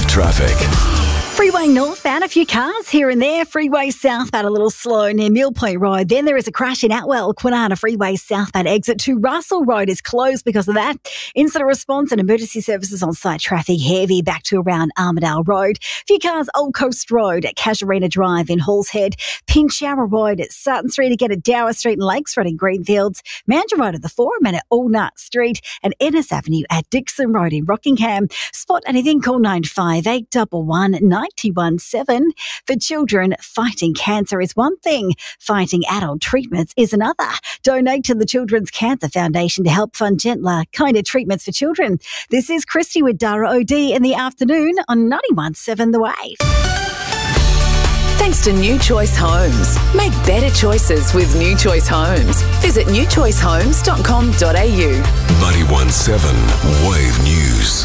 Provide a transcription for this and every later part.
traffic. Freeway northbound, a few cars here and there. Freeway southbound, a little slow near Mill Point Road. Then there is a crash in Atwell. Kwinana Freeway southbound exit to Russell Road is closed because of that. Incident response and emergency services on site. Traffic heavy back to around Armidale Road. A few cars, Old Coast Road at Casuarina Drive in Halls Head. Pinchara Road at Sutton Street again at Dower Street and Lakes Road in Greenfields. Mandurah Road at the Forum and at Allnut Street. And Ennis Avenue at Dixon Road in Rockingham. Spot anything, call 958 917. For children, fighting cancer is one thing. Fighting adult treatments is another. Donate to the Children's Cancer Foundation to help fund gentler, kinder treatments for children. This is Christy with Dara OD in the afternoon on 91.7 The Wave. Thanks to New Choice Homes. Make better choices with New Choice Homes. Visit newchoicehomes.com.au. 91.7 Wave News.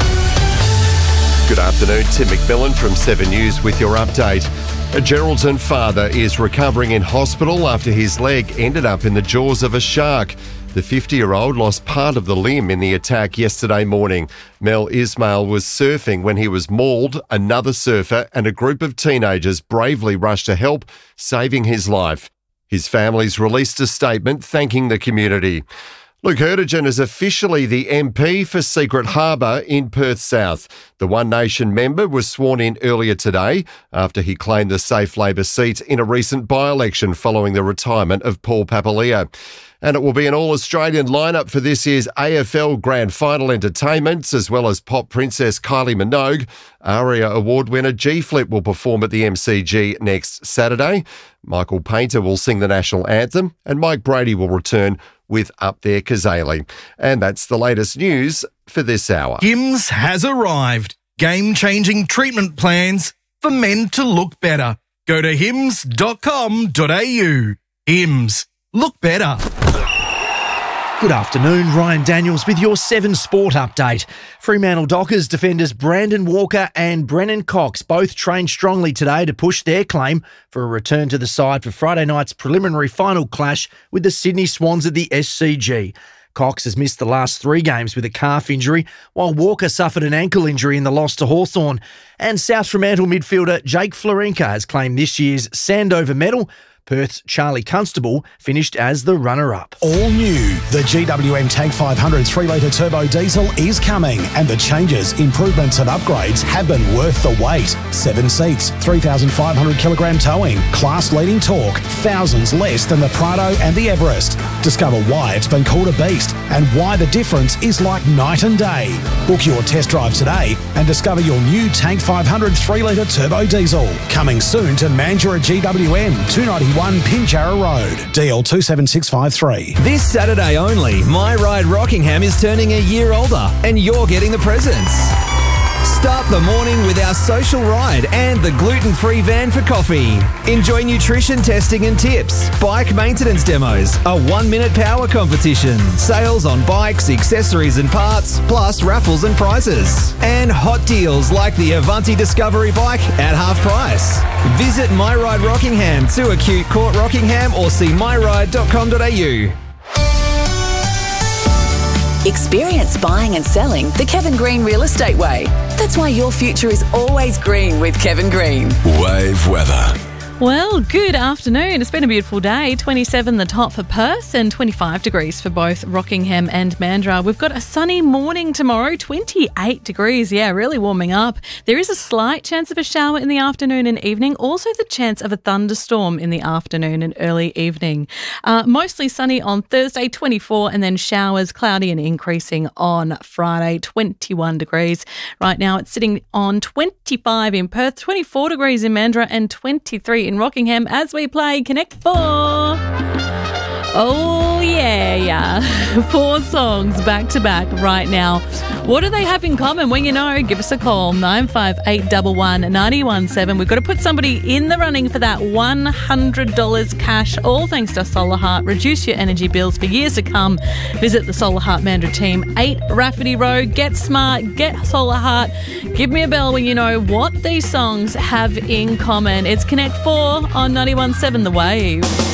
Good afternoon, Tim McMillan from 7 News with your update. A Geraldton father is recovering in hospital after his leg ended up in the jaws of a shark. The 50-year-old lost part of the limb in the attack yesterday morning. Mel Ismail was surfing when he was mauled. Another surfer and a group of teenagers bravely rushed to help, saving his life. His family's released a statement thanking the community. Luke Erdogan is officially the MP for Secret Harbour in Perth South. The One Nation member was sworn in earlier today after he claimed the safe Labor seat in a recent by-election following the retirement of Paul Papalia. And it will be an all-Australian lineup for this year's AFL Grand Final entertainments, as well as pop princess Kylie Minogue. ARIA Award winner G-Flip will perform at the MCG next Saturday. Michael Painter will sing the national anthem, and Mike Brady will return with Up There Kazali. And that's the latest news for this hour. Hims has arrived. Game-changing treatment plans for men to look better. Go to hims.com.au. Hims. Look better. Good afternoon, Ryan Daniels with your 7 Sport update. Fremantle Dockers defenders Brandon Walker and Brennan Cox both trained strongly today to push their claim for a return to the side for Friday night's preliminary final clash with the Sydney Swans at the SCG. Cox has missed the last 3 games with a calf injury, while Walker suffered an ankle injury in the loss to Hawthorn. And South Fremantle midfielder Jake Florenka has claimed this year's Sandover medal. Perth's Charlie Constable finished as the runner-up. All new, the GWM Tank 500 3-litre turbo diesel is coming, and the changes, improvements and upgrades have been worth the wait. 7 seats, 3,500 kilogram towing, class-leading torque, thousands less than the Prado and the Everest. Discover why it's been called a beast and why the difference is like night and day. Book your test drive today and discover your new Tank 500 3-litre turbo diesel. Coming soon to Mandurah GWM, 291 Pinchara Road, DL 27653. This Saturday only, My Ride Rockingham is turning a year older and you're getting the presents. Start the morning with our social ride and the gluten-free van for coffee. Enjoy nutrition testing and tips, bike maintenance demos, a 1-minute power competition, sales on bikes, accessories and parts, plus raffles and prizes. And hot deals like the Avanti Discovery bike at half price. Visit My Ride Rockingham to Acute Court Rockingham or see myride.com.au. Experience buying and selling the Kevin Green Real Estate Way. That's why your future is always green with Kevin Green. Wave weather. Well, good afternoon. It's been a beautiful day. 27 the top for Perth and 25 degrees for both Rockingham and Mandurah. We've got a sunny morning tomorrow, 28 degrees. Yeah, really warming up. There is a slight chance of a shower in the afternoon and evening. Also the chance of a thunderstorm in the afternoon and early evening. Mostly sunny on Thursday, 24, and then showers, cloudy and increasing on Friday, 21 degrees. Right now it's sitting on 25 in Perth, 24 degrees in Mandurah and 23 in Rockingham as we play Connect 4. Oh, yeah. 4 songs back to back right now. What do they have in common? Well, you know, give us a call, 95811 917. We've got to put somebody in the running for that $100 cash, all thanks to Solar Heart. Reduce your energy bills for years to come. Visit the Solar Heart Mandurah team, 8 Rafferty Road. Get smart, get Solar Heart. Give me a bell when you know what these songs have in common. It's Connect 4 on 91.7 The Wave.